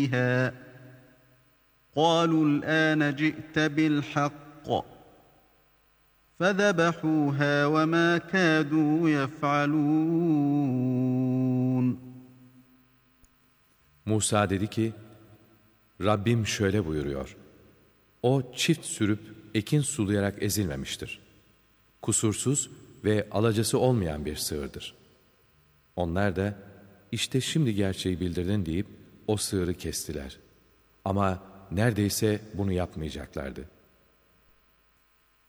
فيها قالوا الآن جئت بالحق فذبحوها وما كادوا يفعلون. Musa dedi ki, Rabbim şöyle buyuruyor. O çift sürüp ekin sulayarak ezilmemiştir. Kusursuz ve alacası olmayan bir sığırdır. Onlar da işte şimdi gerçeği bildirdin deyip o sığırı kestiler. Ama neredeyse bunu yapmayacaklardı.